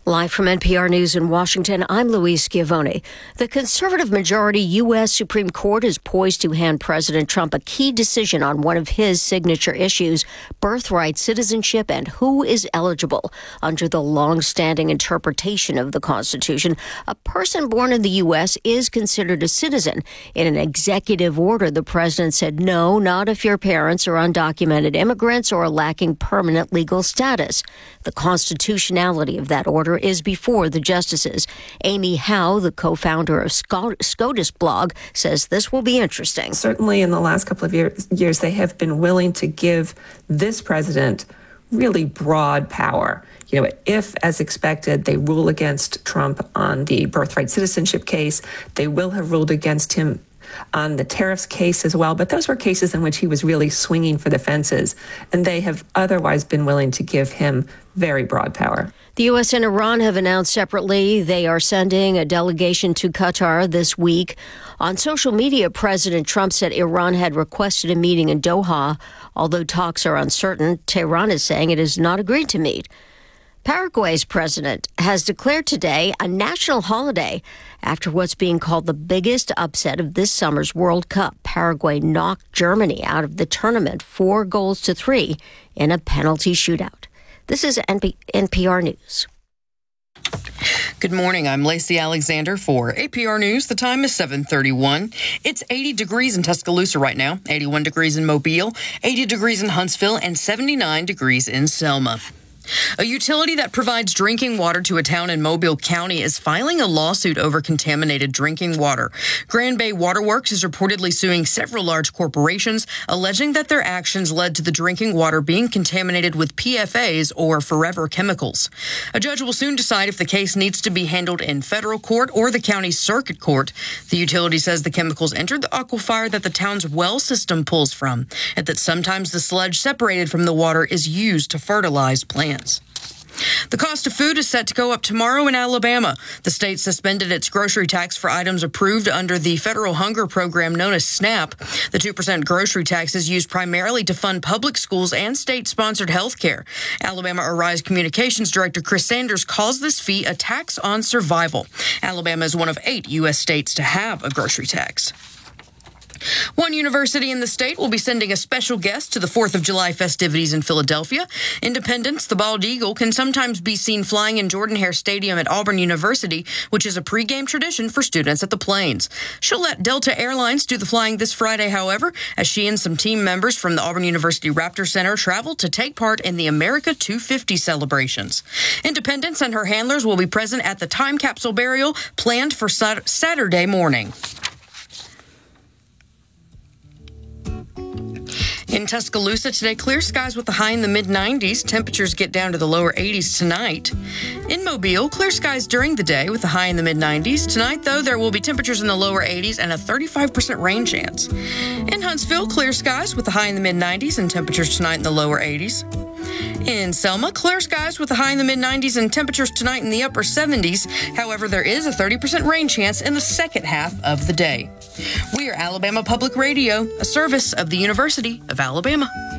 Live from NPR News in Washington, I'm Louise Schiavone. The conservative majority U.S. Supreme Court is poised to hand President Trump a key decision on one of his signature issues, birthright citizenship and who is eligible. Under the long-standing interpretation of the Constitution, a person born in the U.S. is considered a citizen. In an executive order, the president said, no, not if your parents are undocumented immigrants or lacking permanent legal status. The constitutionality of that order is before the justices. Amy Howe, the co-founder of SCOTUS blog, says this will be interesting. Certainly in the last couple of years, they have been willing to give this president really broad power. You know, if, as expected, they rule against Trump on the birthright citizenship case, they will have ruled against him on the tariffs case as well. But those were cases in which he was really swinging for the fences, and they have otherwise been willing to give him very broad power. The U.S. and Iran have announced separately they are sending a delegation to Qatar this week. On social media, President Trump said Iran had requested a meeting in Doha. Although talks are uncertain, Tehran is saying it has not agreed to meet. Paraguay's president has declared today a national holiday after what's being called the biggest upset of this summer's World Cup. Paraguay knocked Germany out of the tournament 4-3 in a penalty shootout. This is NPR News. Good morning. I'm Lacey Alexander for APR News. The time is 7:31. It's 80 degrees in Tuscaloosa right now, 81 degrees in Mobile, 80 degrees in Huntsville, and 79 degrees in Selma. A utility that provides drinking water to a town in Mobile County is filing a lawsuit over contaminated drinking water. Grand Bay Waterworks is reportedly suing several large corporations, alleging that their actions led to the drinking water being contaminated with PFAs or forever chemicals. A judge will soon decide if the case needs to be handled in federal court or the county circuit court. The utility says the chemicals entered the aquifer that the town's well system pulls from, and that sometimes the sludge separated from the water is used to fertilize plants. The cost of food is set to go up tomorrow in Alabama. The state suspended its grocery tax for items approved under the federal hunger program known as SNAP. The 2% grocery tax is used primarily to fund public schools and state-sponsored health care. Alabama Arise Communications Director Chris Sanders calls this fee a tax on survival. Alabama is one of 8 U.S. states to have a grocery tax. One university in the state will be sending a special guest to the 4th of July festivities in Philadelphia. Independence, the bald eagle, can sometimes be seen flying in Jordan-Hare Stadium at Auburn University, which is a pregame tradition for students at the Plains. She'll let Delta Airlines do the flying this Friday, however, as she and some team members from the Auburn University Raptor Center travel to take part in the America 250 celebrations. Independence and her handlers will be present at the time capsule burial planned for Saturday morning. In Tuscaloosa today, clear skies with a high in the mid-90s. Temperatures get down to the lower 80s tonight. In Mobile, clear skies during the day with a high in the mid-90s. Tonight, though, there will be temperatures in the lower 80s and a 35% rain chance. In Huntsville, clear skies with a high in the mid-90s and temperatures tonight in the lower 80s. In Selma, clear skies with a high in the mid-90s and temperatures tonight in the upper 70s. However, there is a 30% rain chance in the second half of the day. We are Alabama Public Radio, a service of the University of Alabama.